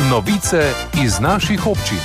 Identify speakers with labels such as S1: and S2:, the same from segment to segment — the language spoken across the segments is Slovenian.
S1: Novice iz naših občin.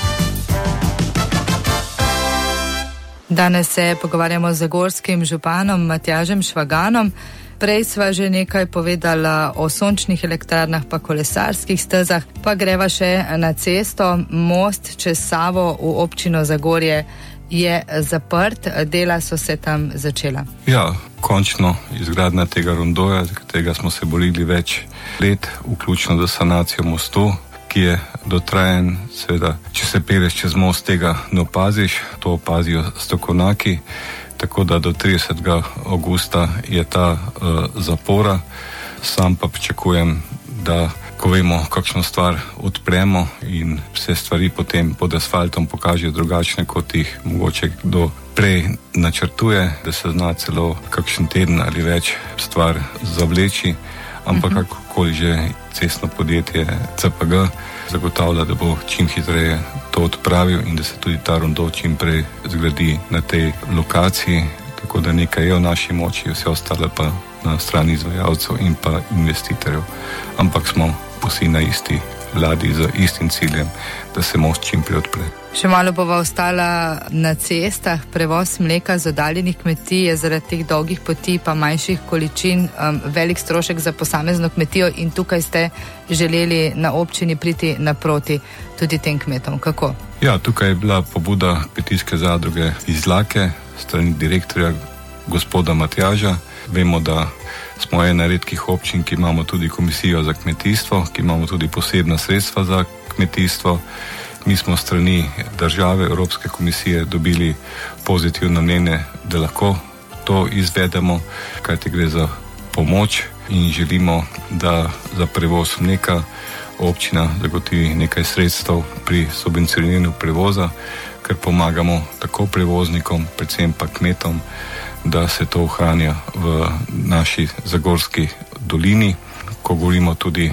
S2: Danes se pogovarjamo z zagorskim županom Matjažem Švaganom. Prej sva že nekaj povedala o sončnih elektrarnah pa kolesarskih stezah, pa greva še na cesto. Most čez Savo v občino Zagorje je zaprt, dela so se tam začela.
S3: Ja, končno izgradnja tega rondoja, za katerega smo se borili več let, vključno z sanacijo mostu, ki je dotrajen. Seveda, če se peleš čez most, tega ne opaziš, to opazijo strokovnjaki, tako da do 30. avgusta je ta zapora. Sam pa pričakujem, da ko vemo, kakšno stvar odpremo in vse stvari potem pod asfaltom pokažejo drugačne, kot jih mogoče kdo prej načrtuje, da se zna celo kakšen teden ali več stvar zavleči, ampak kakokoli že cestno podjetje CPG zagotavlja, da bo čim hitreje to odpravil in da se tudi ta rondo čim prej zgradi na tej lokaciji, tako da nekaj je v naši moči, vse ostale pa na strani izvajalcev in pa investitorjev. Ampak smo vsi na isti vladi z istim ciljem, da se most čim prej odpre.
S2: Še malo bova ostala na cestah. Prevoz mleka z oddaljenih kmetij je zaradi teh dolgih poti pa manjših količin velik strošek za posamezno kmetijo in tukaj ste želeli na občini priti naproti tudi tem kmetom. Kako?
S3: Ja, tukaj je bila pobuda kmetijske zadruge Izlake, strani direktorja gospoda Matjaža. Vemo, da smo ena redkih občin, ki imamo tudi komisijo za kmetijstvo, ki imamo tudi posebna sredstva za kmetijstvo. Mi smo strani države, Evropske komisije dobili pozitivno mnenje, da lahko to izvedemo, kajti gre za pomoč in želimo, da za prevoz mleka občina zagotovi nekaj sredstev pri subvencioniranju prevoza, ker pomagamo tako prevoznikom, predvsem pa kmetom, da se to ohranja v naši Zagorski dolini. Ko govorimo tudi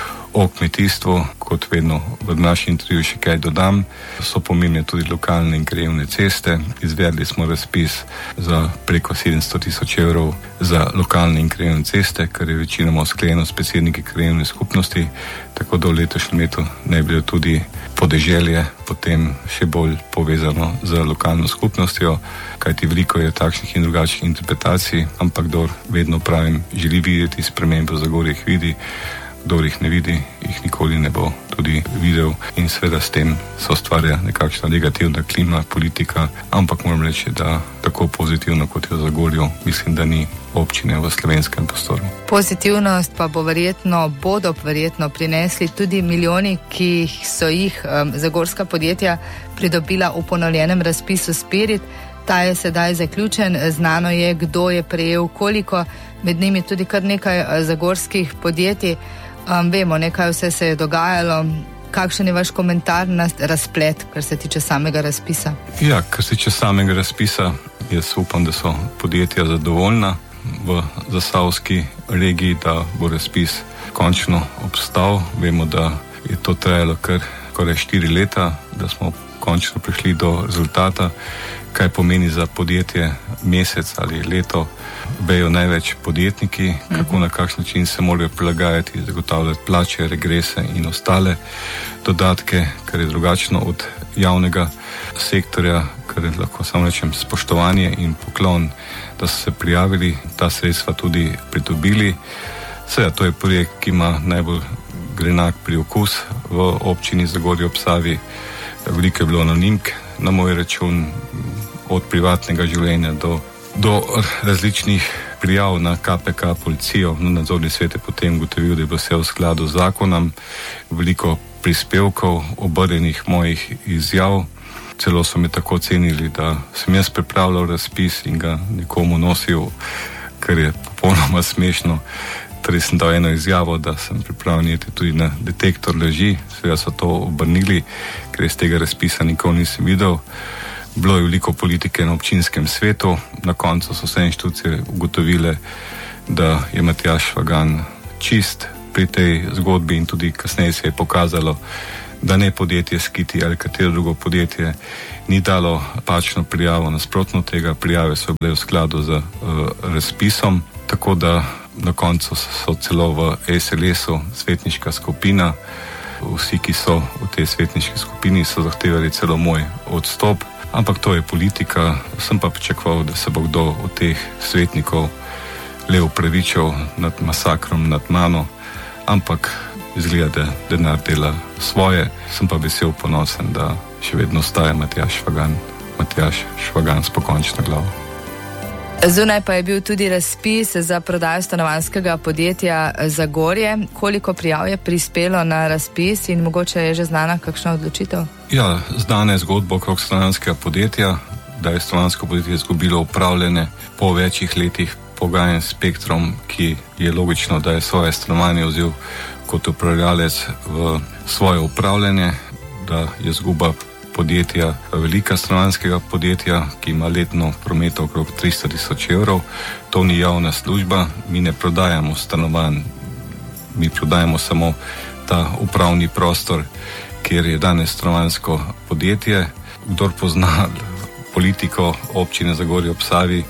S3: o kmetijstvu, kot vedno v naši intervju še kaj dodam, so pomembne tudi lokalne in krajevne ceste. Izvedli smo razpis za preko 700 000 evrov za lokalne in krajevne ceste, kar je večinoma usklajeno s predsedniki krajevne skupnosti, tako da v letošnjem letu naj bi tudi podeželje potem še bolj povezano z lokalno skupnostjo, kajti veliko je takšnih in drugačnih interpretacij, ampak kdor vedno pravim želi videti spremembo Zagorje, jih vidi, kdor jih ne vidi, jih nikoli ne bo tudi videl in seveda s tem se ustvarja nekakšna negativna klima, politika, ampak moram reči, da tako pozitivno kot je v Zagorju, mislim, da ni občine v slovenskem prostoru.
S2: Pozitivnost pa bodo verjetno prinesli tudi milijoni, ki so jih zagorska podjetja pridobila v ponovljenem razpisu Spirit. Ta je sedaj zaključen, znano je, kdo je prejel koliko, med njimi tudi kar nekaj zagorskih podjetij. Vemo, nekaj vse se je dogajalo. Kakšen je vaš komentar na razplet, kar se tiče samega razpisa?
S3: Ja, kar se tiče samega razpisa, jaz upam, da so podjetja zadovoljna v zasavski regiji, da bo razpis končno obstal. Vemo, da je to trajalo kar 4 leta, da smo končno prišli do rezultata. Kaj pomeni za podjetje mesec ali leto, vejo največ podjetniki, kako na kakšen način se morajo prilagajati, zagotavljati plače, regrese in ostale dodatke, kar je drugačno od javnega sektorja, kar je lahko samo rečem spoštovanje in poklon, da so se prijavili, ta sredstva tudi pridobili. Seveda, to je projekt, ki ima najbolj grenak priokus v občini Zagorje ob Savi. Veliko je bilo anonimk na moj račun, od privatnega življenja do različnih prijav na KPK, policijo. Nadzorni svet je potem ugotovil, da je bilo vse v skladu z zakonom. Veliko prispevkov, obrnenih mojih izjav. Celo so me tako cenili, da sem jaz pripravljal razpis in ga nekomu nosil, kar je popolnoma smešno. Torej sem dal eno izjavo, da sem pripravljen iti tudi na detektor laži. Seveda so to obrnili, ker iz tega razpisa nikoli nisem videl. Bilo je veliko politike na občinskem svetu, na koncu so vse inštitucije ugotovile, da je Matjaž Švagan čist pri tej zgodbi in tudi kasneje se je pokazalo, da ne podjetje Skiti ali katero drugo podjetje ni dalo pačno prijavo, nasprotno tega, prijave so bile v skladu z razpisom, tako da na koncu so celo v SLS-u svetniška skupina vsi, ki so v tej svetniški skupini, so zahtevali celo moj odstop, ampak to je politika. Sem pa pričakoval, da se bo kdo od teh svetnikov le upravičil nad masakrom nad mano, ampak izgleda, da denar dela svoje. Sem pa vesel, ponosen, da še vedno ostaja Matjaž Švagan s pokončno glavo.
S2: Zunaj pa je bil tudi razpis za prodajo stanovanjskega podjetja Zagorje. Koliko prijav je prispelo na razpis in mogoče je že znana kakšna odločitev?
S3: Ja, znana je zgodba okrog stanovanjskega podjetja, da je stanovanjsko podjetje izgubilo upravljanje po večjih letih pogajanj s Spektrom, ki je logično, da je svoje stanovanje vzel kot upravljalec v svoje upravljanje, da je izguba podjetja, velika stanovanjskega podjetja, ki ima letno prometa okrog 300.000 evrov. To ni javna služba, mi ne prodajamo stanovanj, mi prodajamo samo ta upravni prostor, kjer je danes stanovanjsko podjetje. Kdor pozna politiko občine Zagorje ob Savi,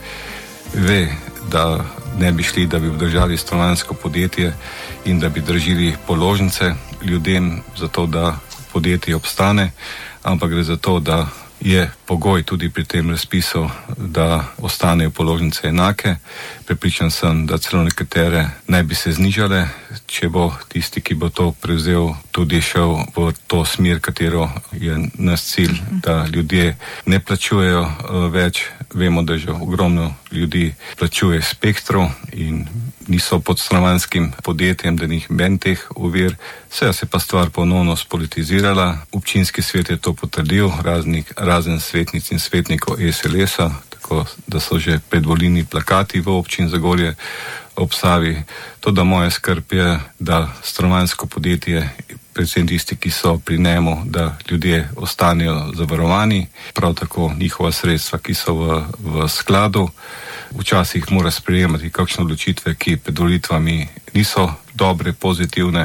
S3: ve, da ne bi šli, da bi obdržali stanovanjsko podjetje in da bi držili položnice ljudem za to, da podjetje obstane, ampak gre za to, da je pogoj tudi pri tem razpisu, da ostanejo položnice enake. Prepričan sem, da celo nekatere naj bi se znižale, če bo tisti, ki bo to prevzel, tudi šel v to smer, katero je naš cilj, da ljudje ne plačujejo več. Vemo, da že ogromno ljudi plačuje Spektru in niso pod stanovanjskim podjetjem, da njih ben teh ovir. Vse se pa stvar ponovno spolitizirala. Občinski svet je to potrdil, razen svetnic in svetnikov SLS-a, tako da so že predvolilni plakati v občini Zagorje ob Savi. Toda moja skrb je, da stanovanjsko podjetje, predvsem tisti, ki so pri njemu, da ljudje ostanejo zavarovani, prav tako njihova sredstva, ki so v skladu. Včasih mora sprejemati kakšne odločitve, ki pred volitvami niso dobre, pozitivne,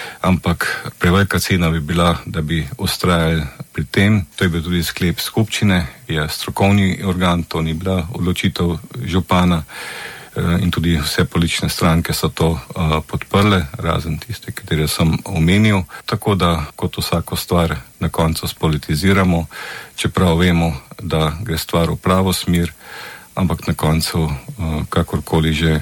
S3: ampak prevelika cena bi bila, da bi ustrajali pri tem. To je bil tudi sklep skupščine, je strokovni organ, to ni bila odločitev župana. In tudi vse politične stranke so to podprle, razen tiste, katere sem omenil. Tako da, kot vsako stvar, na koncu spolitiziramo, čeprav vemo, da gre stvar v pravo smer, ampak na koncu, kakorkoli že,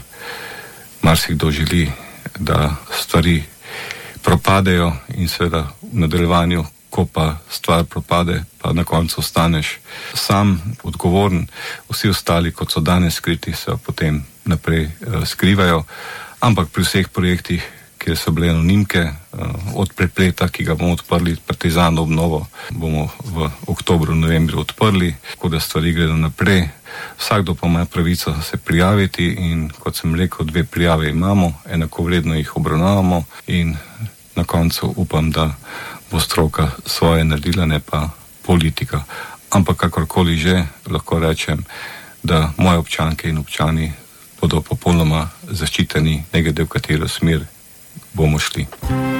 S3: marsikdo želi, da stvari propadejo in seveda v nadaljevanju, ko pa stvar propade, pa na koncu ostaneš sam odgovoren. Vsi ostali, kot so danes skriti, se potem naprej skrivajo, ampak pri vseh projektih, kjer so bile anonimke, od prepleta, ki ga bomo odprli, Partizan obnovo, bomo v oktobru, novembru odprli, tako da stvari gredo naprej. Vsakdo pa ima pravico se prijaviti in, kot sem rekel, 2 prijave imamo, enakovredno jih obravnavamo in na koncu upam, da bo stroka svoje naredila, ne pa politika. Ampak kakorkoli že, lahko rečem, da moje občanke in občani bodo popolnoma zaščiteni, ne glede v katero smer bomo šli.